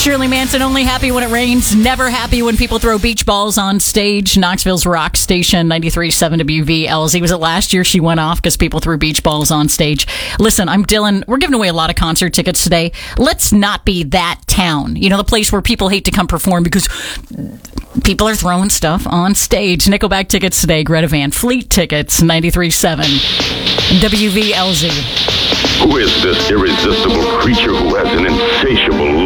Shirley Manson, only happy when it rains, never happy when people throw beach balls on stage. Knoxville's rock station, 93.7 WVLZ. Was it last year she went off because people threw beach balls on stage? Listen, I'm Dylan. We're giving away a lot of concert tickets today. Let's not be that town. You know, the place where people hate to come perform because people are throwing stuff on stage. Nickelback tickets today. Greta Van Fleet tickets, 93.7 WVLZ. Who is this irresistible creature who has an insatiable